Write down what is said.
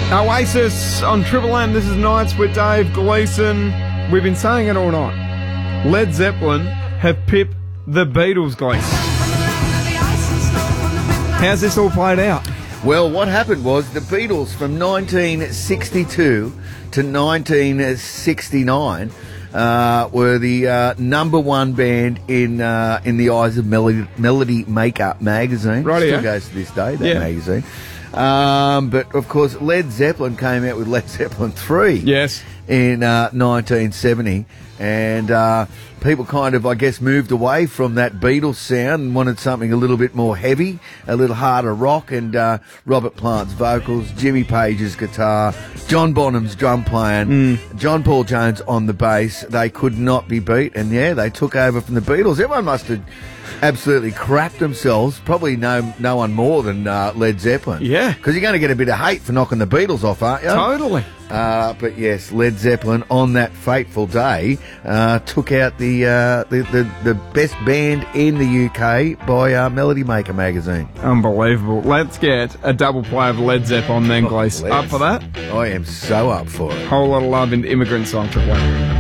Oasis on Triple M. This is Nights with Dave Gleeson. We've been saying it all night. Led Zeppelin have pipped the Beatles, Gleeson. How's this all played out? Well, what happened was the Beatles from 1962 to 1969 were the number one band in the eyes of Melody Maker magazine. Right, Still goes to this day, that magazine. But, of course, Led Zeppelin came out with Led Zeppelin 3 Yes. in 1970. And people kind of, I guess, moved away from that Beatles sound and wanted something a little bit more heavy, a little harder rock. And Robert Plant's vocals, Jimmy Page's guitar, John Bonham's drum playing, John Paul Jones on the bass. They could not be beat. And, yeah, they took over from the Beatles. Everyone must have absolutely crapped themselves. Probably no one more than Led Zeppelin. Yeah. Because you're going to get a bit of hate for knocking the Beatles off, aren't you? Totally. But yes, Led Zeppelin on that fateful day took out the best band in the UK by Melody Maker magazine. Unbelievable. Let's get a double play of Led Zeppelin then, Gleeson. Up for that? I am so up for it. Whole lot of love in Immigrant Song Triple M.